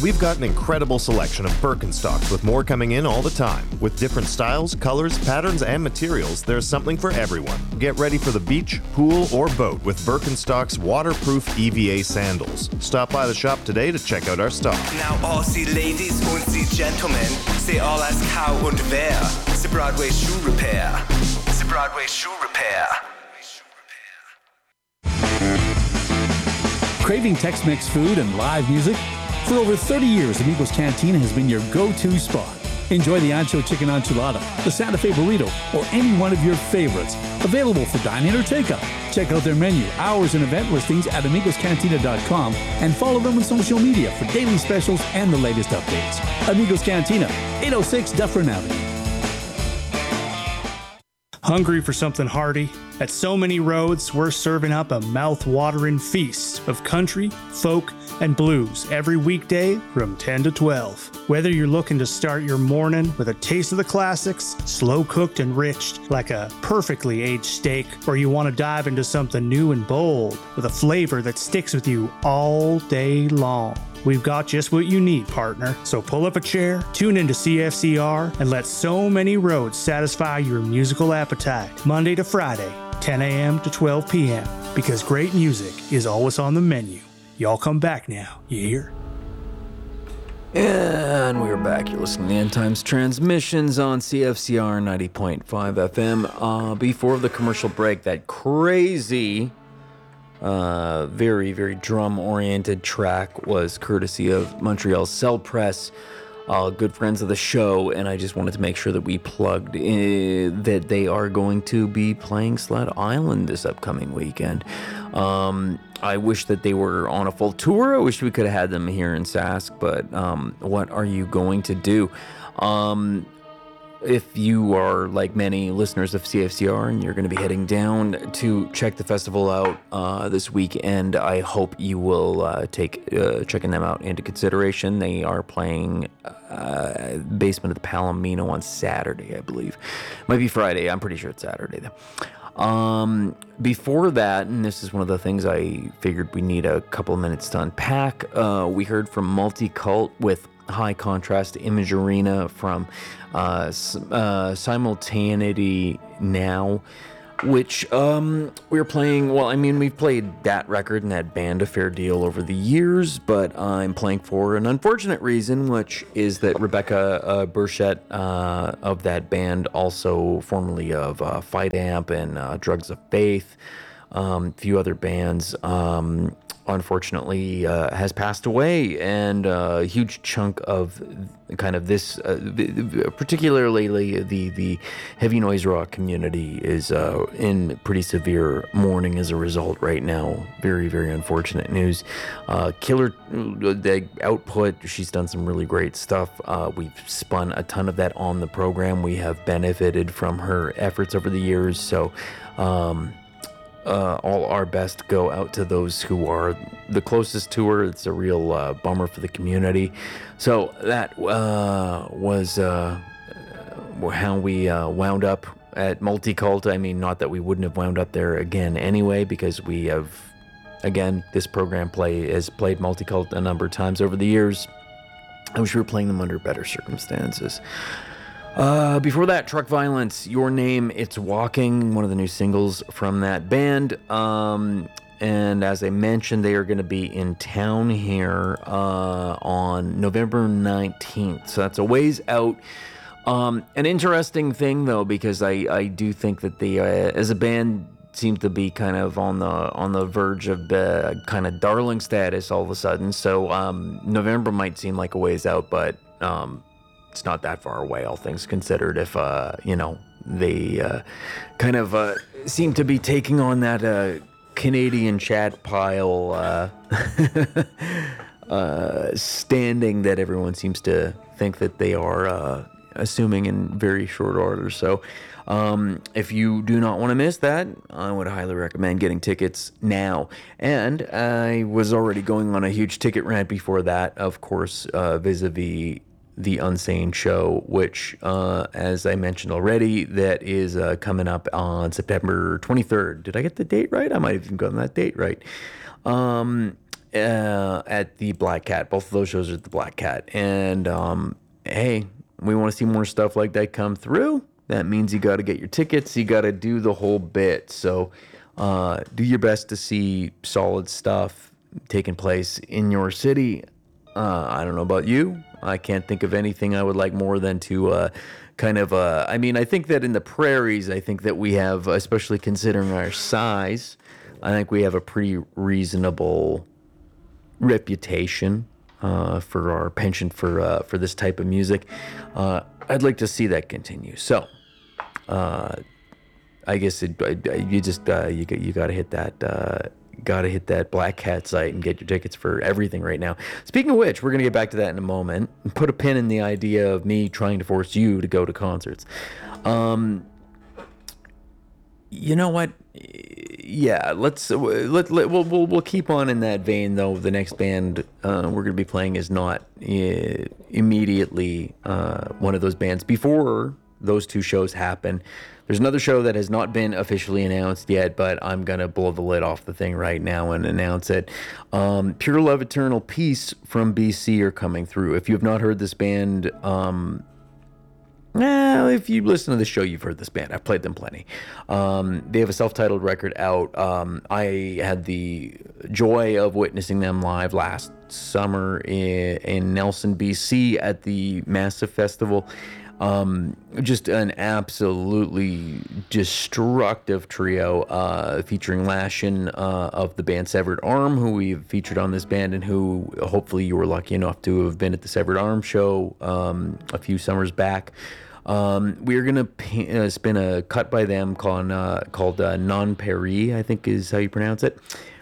We've got an incredible selection of Birkenstocks with more coming in all the time. With different styles, colors, patterns, and materials, there's something for everyone. Get ready for the beach, pool, or boat with Birkenstock's waterproof EVA sandals. Stop by the shop today to check out our stock. Now all Sie Ladies und Sie Gentlemen, say all as Kau und Wer. The Broadway Shoe Repair. The Broadway Shoe Repair. Craving Tex-Mex food and live music? For over 30 years, Amigos Cantina has been your go-to spot. Enjoy the Ancho Chicken Enchilada, the Santa Fe Burrito, or any one of your favorites. Available for dine-in or takeout. Check out their menu, hours, and event listings at amigoscantina.com and follow them on social media for daily specials and the latest updates. Amigos Cantina, 806 Dufferin Avenue. Hungry for something hearty? At So Many Roads, we're serving up a mouth-watering feast of country, folk, and blues every weekday from 10 to 12. Whether you're looking to start your morning with a taste of the classics, slow-cooked and rich like a perfectly aged steak, or you want to dive into something new and bold with a flavor that sticks with you all day long, we've got just what you need, partner. So pull up a chair, tune into CFCR, and let So Many Roads satisfy your musical appetite. Monday to Friday, 10 a.m. to 12 p.m. Because great music is always on the menu. Y'all come back now, you hear? And we're back. You're listening to End Times Transmissions on CFCR 90.5 FM. Before the commercial break, that crazy, very, very drum-oriented track was courtesy of Montreal's Cell Press, good friends of the show, and I just wanted to make sure that we plugged in that they are going to be playing Sled Island this upcoming weekend. I wish that they were on a full tour. I wish we could have had them here in Sask, but what are you going to do? If you are like many listeners of CFCR and you're going to be heading down to check the festival out this weekend, I hope you will take checking them out into consideration. They are playing Basement of the Palomino on Saturday, I believe. Might be Friday. I'm pretty sure it's Saturday though. Before that, and this is one of the things I figured we need a couple of minutes to unpack, we heard from Multicult with High Contrast Image Arena from Simultaneity Now, which we were playing. Well, I mean, we've played that record and that band a fair deal over the years, but I'm playing for an unfortunate reason, which is that Rebecca Burchett of that band, also formerly of Fight Amp and Drugs of Faith, a few other bands, unfortunately has passed away, and a huge chunk of kind of this, particularly the heavy noise rock community, is in pretty severe mourning as a result right now. Very, very unfortunate news. Killer, the output, she's done some really great stuff. We've spun a ton of that on the program. We have benefited from her efforts over the years, so all our best go out to those who are the closest to her. It's a real bummer for the community. So that was how we wound up at Multicult. I mean, not that we wouldn't have wound up there again anyway, because we have, again, this program has played Multicult a number of times over the years. I wish we were playing them under better circumstances. Before that, Truck Violence, Your Name, It's Walking, one of the new singles from that band. And as I mentioned, they are going to be in town here on November 19th. So that's a ways out. An interesting thing, though, because I do think that they, as a band, seem to be kind of on the verge of kind of darling status all of a sudden. So November might seem like a ways out, but it's not that far away, all things considered, if they kind of seem to be taking on that Canadian chat pile standing that everyone seems to think that they are assuming in very short order. So if you do not want to miss that, I would highly recommend getting tickets now. And I was already going on a huge ticket rant before that, of course, vis-a-vis the Unsane show, which, as I mentioned already, that is coming up on September 23rd. Did I get the date right? I might have even gotten that date right. at the Black Cat. Both of those shows are at the Black Cat. And hey, we want to see more stuff like that come through. That means you got to get your tickets. You got to do the whole bit. So do your best to see solid stuff taking place in your city. I don't know about you. I can't think of anything I would like more than to I mean, I think that in the prairies, I think that we have, especially considering our size, I think we have a pretty reasonable reputation for our penchant for this type of music. I'd like to see that continue. So, I guess you got to hit that Black Cat site and get your tickets for everything right now. Speaking of which, we're gonna get back to that in a moment and put a pin in the idea of me trying to force you to go to concerts. You know what? Yeah, we'll keep on in that vein though. The next band we're gonna be playing is not immediately one of those bands. Before those two shows happen, there's another show that has not been officially announced yet, but I'm gonna blow the lid off the thing right now and announce it. Pure Love Eternal Peace from BC are coming through. If you have not heard this band, if you listen to the show, you've heard this band. I've played them plenty. They have a self-titled record out. I had the joy of witnessing them live last summer in Nelson, BC at the Massive Festival. Just an absolutely destructive trio, featuring Lashin of the band Severed Arm, who we've featured on this band and who hopefully you were lucky enough to have been at the Severed Arm show a few summers back. We're gonna spin a cut by them called Non Paris, I think is how you pronounce it.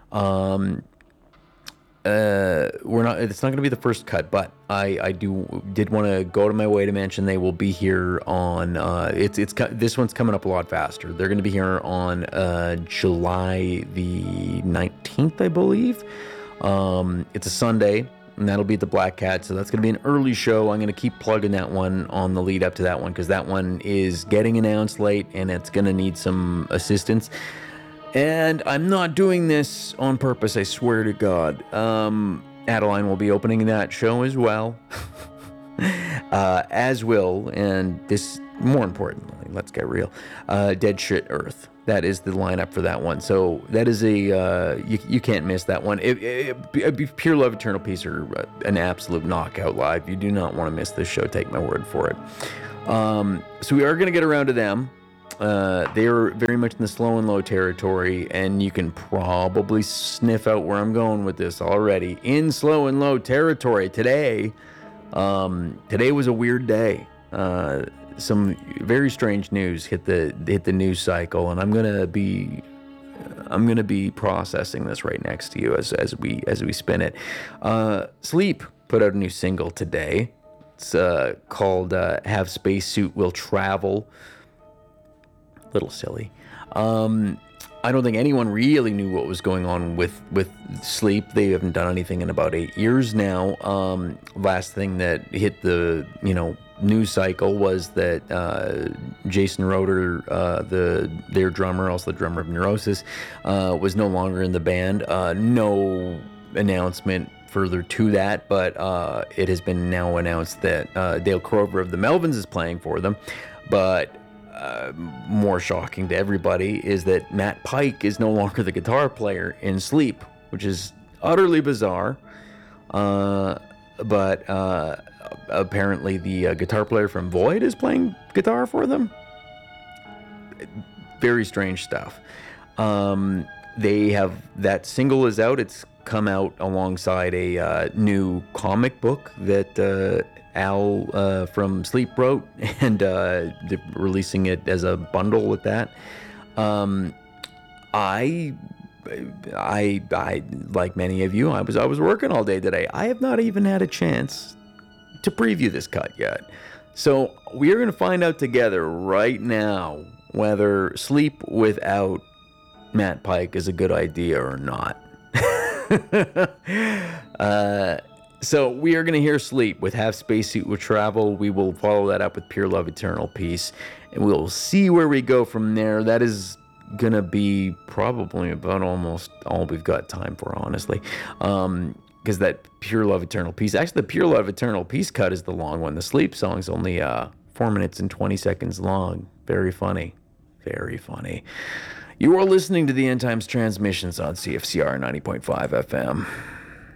It's not going to be the first cut, but I did want to go to my way to mention they will be here on this one's coming up a lot faster. They're going to be here on July the 19th, I believe. It's a Sunday, and that'll be at the Black Cat, so that's going to be an early show. I'm going to keep plugging that one on the lead up to that one because that one is getting announced late and it's going to need some assistance. And I'm not doing this on purpose, I swear to God. Adeline will be opening that show as well. As will, and this, more importantly, let's get real, Dead Shit Earth. That is the lineup for that one. So that is you can't miss that one. Pure Love Eternal Peace are an absolute knockout live. You do not want to miss this show, take my word for it. So we are going to get around to them. They are very much in the slow and low territory, and you can probably sniff out where I'm going with this already. In slow and low territory today was a weird day. Some very strange news hit the news cycle, and I'm gonna be processing this right next to you as we spin it. Sleep put out a new single today. It's called "Have Spacesuit Will Travel." Little silly. I don't think anyone really knew what was going on with Sleep. They haven't done anything in about 8 years now. Last thing that hit the news cycle was that Jason Roeder, their drummer, also the drummer of Neurosis, was no longer in the band. No announcement further to that, but it has been now announced that Dale Crover of the Melvins is playing for them. But more shocking to everybody is that Matt Pike is no longer the guitar player in Sleep, which is utterly bizarre. But apparently the guitar player from Void is playing guitar for them. Very strange stuff. They have, that single is out. It's come out alongside a new comic book that Al from Sleep wrote, and releasing it as a bundle with that. I like many of you, I was working all day today. I have not even had a chance to preview this cut yet. So we are going to find out together right now whether Sleep without Matt Pike is a good idea or not. So we are going to hear Sleep with Have Spacesuit Will Travel. We will follow that up with Pure Love Eternal Peace, and we'll see where we go from there. That is gonna be probably about almost all we've got time for, honestly. Because that Pure Love Eternal Peace, actually the Pure Love Eternal Peace cut is the long one. The Sleep song's only 4 minutes and 20 seconds long. Very funny. Very funny. You are listening to the End Times Transmissions on CFCR 90.5 FM.